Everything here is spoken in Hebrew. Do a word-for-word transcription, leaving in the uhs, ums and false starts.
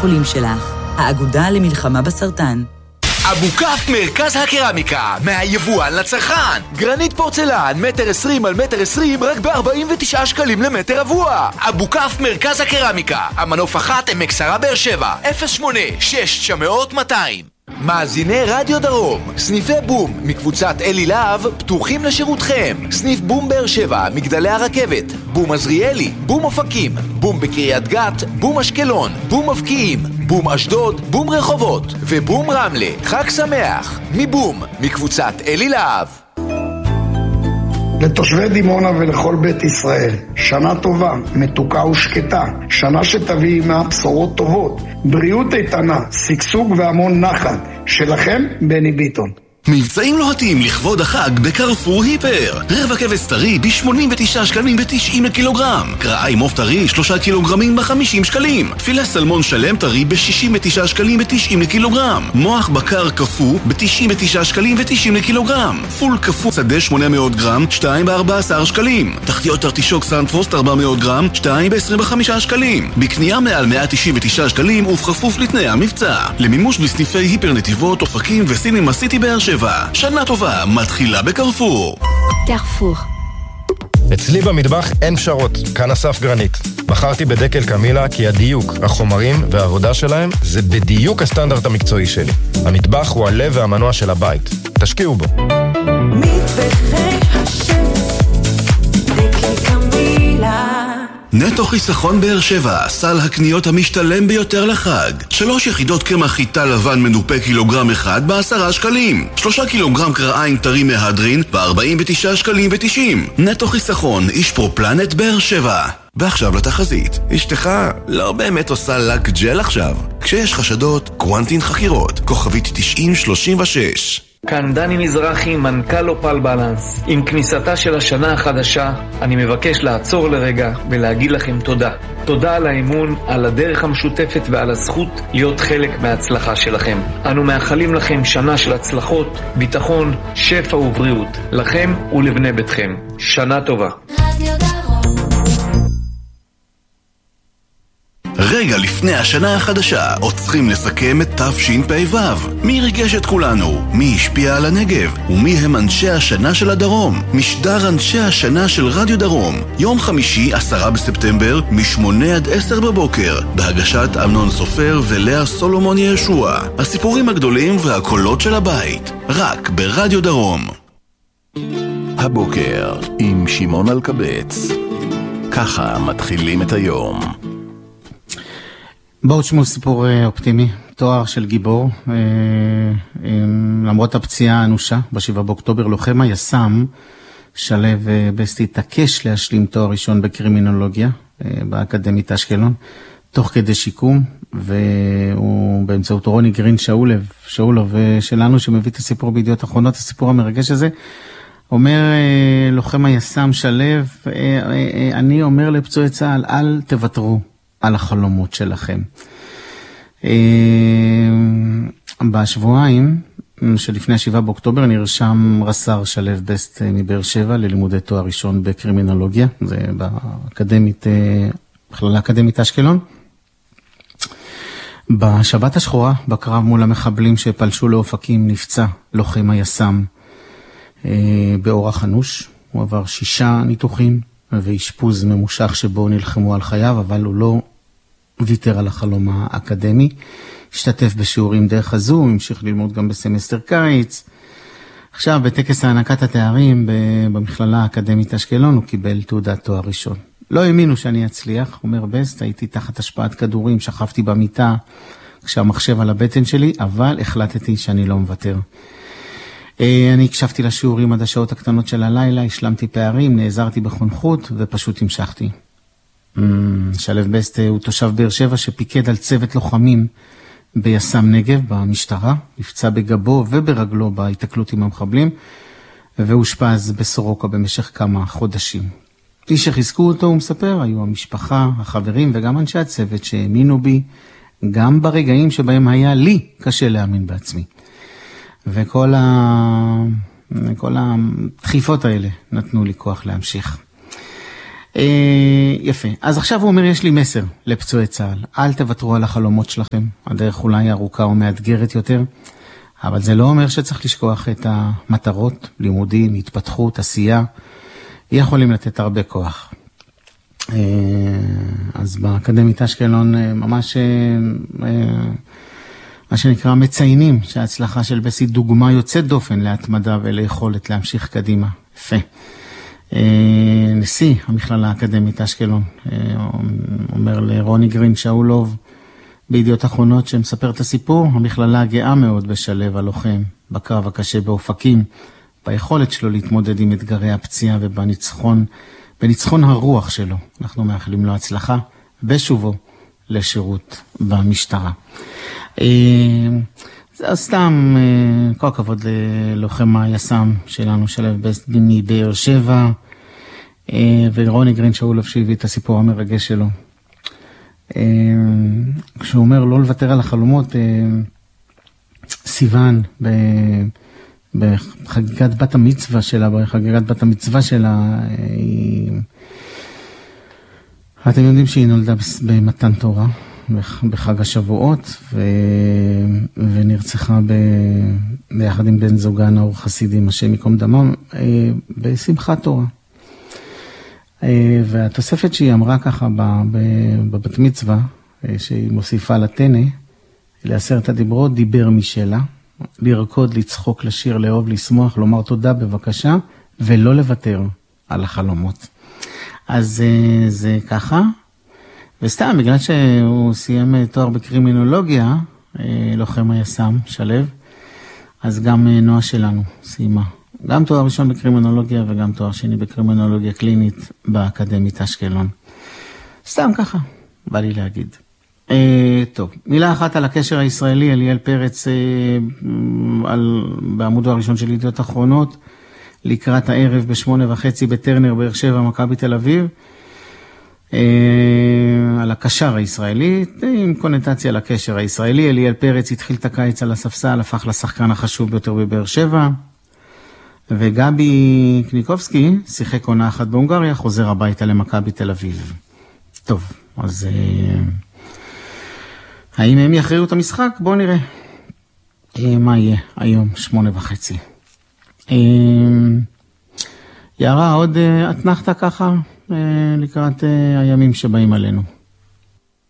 החולים שלך. האגודה למלחמה בסרטן. אבו כף מרכז הקרמיקה, מהיבואן לצרכן. גרנית פורצלן, מטר עשרים על מטר עשרים, רק ב-ארבעים ותשעה שקלים למטר רבוע. אבו כף מרכז הקרמיקה, המנוף אחת עמק שרה באר שבע, אפס שמונה שש תשע אפס אפס מאתיים. מאזיני רדיו דרום, סניפי בום מקבוצת אלי להב פתוחים לשירותכם. סניף בום באר שבע, מגדלי הרכבת, בום עזריאלי, בום אופקים, בום בקריית גת, בום אשקלון, בום מבקיעים, בום אשדוד, בום רחובות ובום רמלה. חג שמח מבום מקבוצת אלי להב. לתושבי דימונה ולכל בית ישראל, שנה טובה, מתוקה ושקטה, שנה שתביא עמה בשורות טובות, בריאות איתנה, שגשוג והמון נחת. שלכם, בני ביטון. מבצעים לוהטים לכבוד החג בקרפור היפר. רבע כבש טרי ב-שמונים ותשעה שקלים ו-תשעים לקילוגרם. קרעי מוף טרי שלושה קילוגרמים ב-חמישים שקלים. תפילה סלמון שלם טרי ב-שישים ותשעה שקלים ו-תשעים לקילוגרם. מוח בקר קפוא ב-תשעים ותשעה שקלים ו-תשעים לקילוגרם. פול קפוא שדה שמונה מאות גרם, שתיים ב-ארבעה עשר שקלים. תחתיות ארטישוק סנפרוסט ארבע מאות גרם, שתיים ב-עשרים וחמישה שקלים. בקנייה מעל מאה תשעים ותשעה שקלים ובכפוף לתנאי המבצע. למימוש בסניפי היפר נתיבות, אופקים וסינמה סיטי באר שבע. שנה טובה מתחילה בקרפור. קרפור. אצלי במטבח אין פשרות, כאן אסף גרנית. בחרתי בדקל קמילה כי הדיוק, החומרים והעבודה שלהם זה בדיוק הסטנדרט המקצועי שלי. המטבח הוא הלב והמנוע של הבית. תשקיעו בו. מטבחי השם, דקל קמילה. נטו חיסכון באר שבע, סל הקניות המשתלם ביותר לחג. שלוש יחידות קמח חיטה לבן מנופה קילוגרם אחד בעשרה שקלים. שלושה קילוגרם קרעיים טרי מהדרין ב-ארבעים ותשעה שקלים ותשעים. נטו חיסכון, איש פרופלנט באר שבע. ועכשיו לתחזית. אשתך לא באמת עושה לק ג'ל עכשיו. כשיש חשדות, קוונטין חקירות. כוכבית תשעים שלושים ושש. כאן דני מזרחי, מנכ"ל אופל בלנס. עם כניסתה של השנה החדשה, אני מבקש לעצור לרגע ולהגיד לכם תודה. תודה על האמון, על הדרך המשותפת ועל הזכות להיות חלק מההצלחה שלכם. אנו מאחלים לכם שנה של הצלחות, ביטחון, שפע ובריאות. לכם ולבני ביתכם. שנה טובה. רגע לפני השנה החדשה, עוצרים לסכם את תשפ"ו. מי ריגש את כולנו? מי השפיע על הנגב? ומי הם אנשי השנה של הדרום? משדר אנשי השנה של רדיו דרום. יום חמישי, עשרה בספטמבר, משמונה עד עשר בבוקר, בהגשת אמנון סופר ולאה סולומון ישוע. הסיפורים הגדולים והקולות של הבית. רק ברדיו דרום. הבוקר עם שמעון אלקבץ. ככה מתחילים את היום. בואו תשמעו סיפור אופטימי, תואר של גיבור, למרות הפציעה האנושה, בשבעה באוקטובר, לוחם היס"מ, שלב בסט התעקש להשלים תואר ראשון בקרימינולוגיה, באקדמית אשקלון, תוך כדי שיקום, והוא באמצעות רוני גרין שאולוב, שאולוב שלנו שמביא את הסיפור בידיעות אחרונות, הסיפור המרגש הזה, אומר לוחם היס"מ שלב, אני אומר לפצועי צה"ל, אל תוותרו על החלומות שלכם. בשבועיים שלפני השבעה באוקטובר נרשם רס"ר שלב בסט מבאר שבע ללימודי תואר ראשון בקרימינולוגיה, זה באקדמית, בכללה אקדמית אשקלון. בשבת השחורה, בקרב מול המחבלים שפלשו לאופקים, נפצע לוחם היס"מ באורח אנוש. הוא עבר שישה ניתוחים ואשפוז ממושך שבו נלחמו על חייו, אבל הוא לא ויתר על החלום האקדמי. השתתף בשיעורים דרך הזום, המשיך ללמוד גם בסמסטר קיץ. עכשיו, בטקס הענקת התארים במכללה האקדמית אשקלון, הוא קיבל תעודת תואר ראשון. לא האמינו שאני אצליח, אומר בסט, הייתי תחת השפעת כדורים, שכבתי במיטה כשהמחשב על הבטן שלי, אבל החלטתי שאני לא מוותר. אני הקשבתי לשיעורים עד השעות הקטנות של הלילה, השלמתי פערים, נעזרתי בחונכות ופשוט המשכתי. שלב בסט הוא תושב באר שבע שפיקד על צוות לוחמים ביס"מ נגב במשטרה, נפצע בגבו וברגלו בהתקלות עם המחבלים, והושפז בסורוקה במשך כמה חודשים. איש שחיזקו אותו, הוא מספר, היו המשפחה, החברים וגם אנשי הצוות שהאמינו בי, גם ברגעים שבהם היה לי קשה להאמין בעצמי. וכל ה... כל הדחיפות האלה נתנו לי כוח להמשיך. יפה. אז עכשיו הוא אומר, יש לי מסר לפצועי צה"ל. אל תוותרו על החלומות שלכם. הדרך אולי ארוכה או מאתגרת יותר, אבל זה לא אומר שצריך לשכוח את המטרות, לימודים, התפתחות, עשייה. יכולים לתת הרבה כוח. אז באקדמית אשקלון ממש מה שנקרא מציינים שההצלחה של בסי דוגמה יוצאת דופן להתמדה וליכולת להמשיך קדימה. יפה. נשיא המכללה האקדמית אשקלון אומר לרוני גרין שאולוב בידיעות אחרונות שמספר את הסיפור, המכללה גאה מאוד בשלב הלוחם בקרב הקשה באופקים, ביכולת שלו להתמודד עם אתגרי הפציעה ובניצחון, בניצחון הרוח שלו. אנחנו מאחלים לו הצלחה בשובו לשירות במשטרה. זה סתם, כל הכבוד ללוחם היס"מ שלנו, שלב מבאר שבע, ורוני גרין שאולוב שהביא את הסיפור המרגש שלו. כשהוא אומר לא לוותר על החלומות, סיוון בחגיגת בת המצווה שלה, בחגיגת בת המצווה שלה, אתם יודעים שהיא נולדה במתן תורה, בחג השבועות, ו... ונרצחה ב... ביחד עם בן זוגה נאור חסידים, השם יקום דמם, בשמחת תורה. והתוספת שהיא אמרה ככה בבת מצווה, שהיא מוסיפה לתנא, לעשרת הדיברות, דיבר משלה, לרקוד, לצחוק, לשיר, לאהוב, לשמוח, לומר תודה בבקשה, ולא לוותר על החלומות. אז זה ככה, וסתם, בגלל שהוא סיים תואר בקרימינולוגיה, לוחם היס"מ, שלב, אז גם נועה שלנו סיימה. גם תואר ראשון בקרימינולוגיה וגם תואר שני בקרימינולוגיה קלינית באקדמית אשקלון. סתם ככה, בא לי להגיד. אה, טוב, מילה אחת על הקשר הישראלי, אליאל פרץ, אה, על, בעמוד הראשון של ידיעות אחרונות, לקראת הערב בשמונה וחצי בטרנר, באר שבע, מכבי תל אביב, אה, על הקשר הישראלי, עם קונוטציה לקשר הישראלי. אליאל פרץ התחיל את הקיץ על הספסל, הפך לשחקן החשוב ביותר בבאר שבע, וגבי קניקובסקי שיחק עונה אחת בהונגריה, חוזר הביתה למכבי תל אביב. טוב, אז האם הם יכריעו את המשחק? בואו נראה מה יהיה היום, שמונה וחצי. יערה, עוד אתנחתה ככה לקראת הימים שבאים עלינו.